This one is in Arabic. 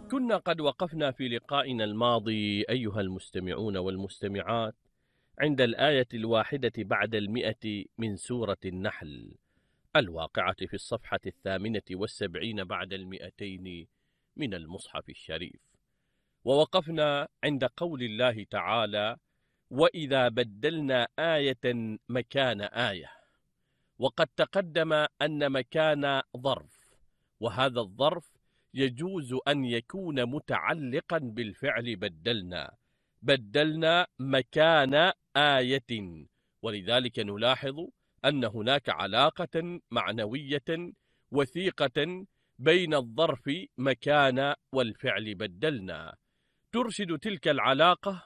كنا قد وقفنا في لقائنا الماضي أيها المستمعون والمستمعات عند الآية 1 بعد 100 من سورة النحل الواقعة في الصفحة 78 بعد 200 من المصحف الشريف. ووقفنا عند قول الله تعالى: وإذا بدلنا آية مكان آية. وقد تقدم أن مكان ظرف، وهذا الظرف يجوز أن يكون متعلقا بالفعل بدلنا مكان آية، ولذلك نلاحظ أن هناك علاقة معنوية وثيقة بين الظرف مكان والفعل بدلنا، ترشد تلك العلاقة